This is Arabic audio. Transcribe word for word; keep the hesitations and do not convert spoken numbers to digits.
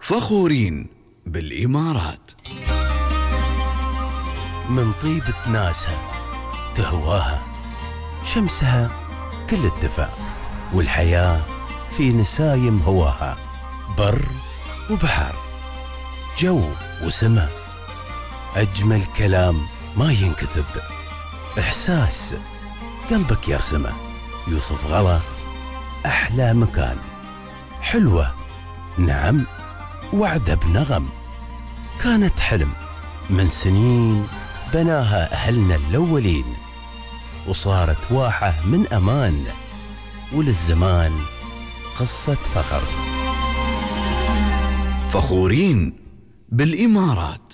فخورين بالإمارات. من طيبة ناسها تهواها، شمسها كل الدفع، والحياة في نسايم هواها، بر وبحر، جو وسما، أجمل كلام ما ينكتب، إحساس قلبك يرسمه، يوسف غلا أحلى مكان، حلوة نعم وعدة بنغم، كانت حلم من سنين بناها أهلنا الأولين، وصارت واحة من أمان، وللزمان قصة فخر. فخورين بالإمارات.